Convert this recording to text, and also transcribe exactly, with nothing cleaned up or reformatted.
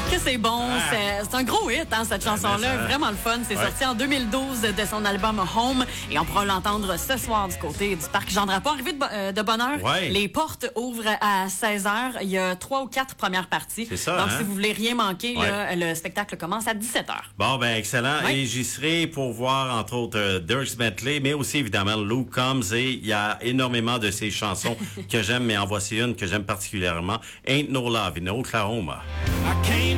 Que c'est bon. Ah. C'est, c'est un gros hit, hein, cette chanson-là. ça... Vraiment le fun. C'est ouais. sorti en deux mille douze de son album Home. Et on pourra l'entendre ce soir du côté du parc Jean-Drapeau. Arrivé de, bo- euh, de bonne heure. Ouais. Les portes ouvrent à seize heures. Il y a trois ou quatre premières parties. C'est ça, Donc, hein? si vous voulez rien manquer, Ouais. là, le spectacle commence à dix-sept heures. Bon, ben excellent. Ouais. Et j'y serai pour voir, entre autres, euh, Dierks Bentley, mais aussi, évidemment, Luke Combs. Et il y a énormément de ces chansons que j'aime, mais en voici une que j'aime particulièrement. Ain't No Love in Oklahoma. I came